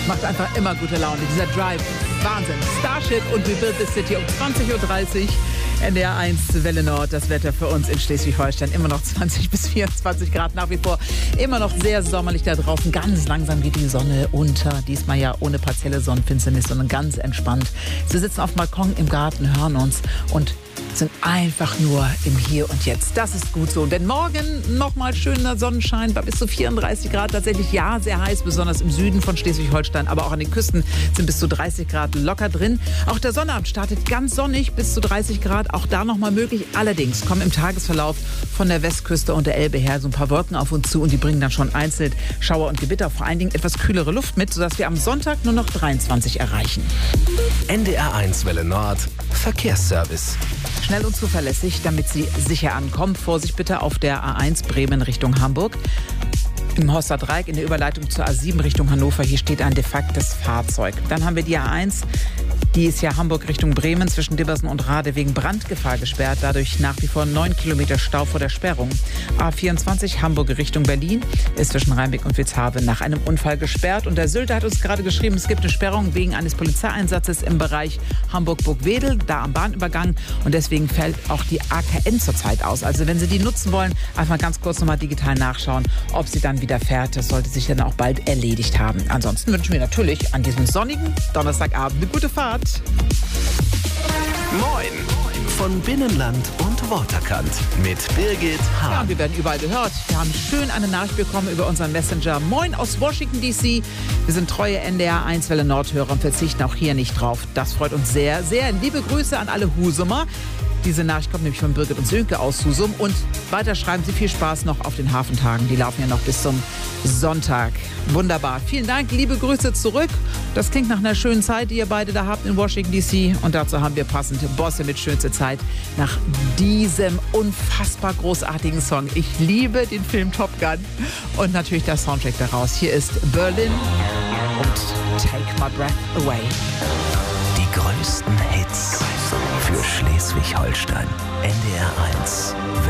Macht einfach immer gute Laune. Dieser Drive, Wahnsinn. Starship und We Build the City um 20.30 Uhr. NDR 1 Welle Nord, das Wetter für uns in Schleswig-Holstein. Immer noch 20 bis 24 Grad, nach wie vor immer noch sehr sommerlich da draußen. Ganz langsam geht die Sonne unter. Diesmal ja ohne partielle Sonnenfinsternis, sondern ganz entspannt. Wir sitzen auf dem Balkon im Garten, hören uns und sind einfach nur im Hier und Jetzt. Das ist gut so. Denn morgen nochmal schöner Sonnenschein bei bis zu 34 Grad. Tatsächlich ja, sehr heiß, besonders im Süden von Schleswig-Holstein. Aber auch an den Küsten sind bis zu 30 Grad locker drin. Auch der Sonnabend startet ganz sonnig, bis zu 30 Grad. Auch da nochmal möglich. Allerdings kommen im Tagesverlauf von der Westküste und der Elbe her so ein paar Wolken auf uns zu. Und die bringen dann schon einzeln Schauer und Gewitter. Vor allen Dingen etwas kühlere Luft mit, sodass wir am Sonntag nur noch 23 erreichen. NDR 1 Welle Nord Verkehrsservice. Schnell und zuverlässig, damit Sie sicher ankommen. Vorsicht bitte auf der A1 Bremen Richtung Hamburg. Im Horster Dreieck in der Überleitung zur A7 Richtung Hannover. Hier steht ein defektes Fahrzeug. Dann haben wir die A1. Die ist ja Hamburg Richtung Bremen zwischen Dibbersen und Rade wegen Brandgefahr gesperrt. Dadurch nach wie vor 9 Kilometer Stau vor der Sperrung. A24 Hamburg Richtung Berlin ist zwischen Rheinbeck und Witzhaven nach einem Unfall gesperrt. Und der Sylter hat uns gerade geschrieben, es gibt eine Sperrung wegen eines Polizeieinsatzes im Bereich Hamburg-Burgwedel, da am Bahnübergang. Und deswegen fällt auch die AKN zurzeit aus. Also wenn Sie die nutzen wollen, einfach ganz kurz nochmal digital nachschauen, ob sie dann wieder fährt. Das sollte sich dann auch bald erledigt haben. Ansonsten wünschen wir natürlich an diesem sonnigen Donnerstagabend eine gute Fahrt. Moin von Binnenland und Waterkant mit Birgit Ja, Hahn. und wir werden überall gehört. Wir haben schön eine Nachricht bekommen über unseren Messenger. Moin aus Washington, D.C. Wir sind treue NDR 1 Welle Nord-Hörer und verzichten auch hier nicht drauf. Das freut uns sehr, sehr. Liebe Grüße an alle Husumer. Diese Nachricht kommt nämlich von Birgit und Sönke aus Husum. Und weiter schreiben Sie viel Spaß noch auf den Hafentagen. Die laufen ja noch bis zum Sonntag. Wunderbar. Vielen Dank. Liebe Grüße zurück. Das klingt nach einer schönen Zeit, die ihr beide da habt in Washington, D.C. Und dazu haben wir passende Bosse mit schönste Zeit nach diesem unfassbar großartigen Song. Ich liebe den Film Top Gun und natürlich der Soundtrack daraus. Hier ist Berlin und Take My Breath Away. Die größten Hits für Schleswig-Holstein. NDR 1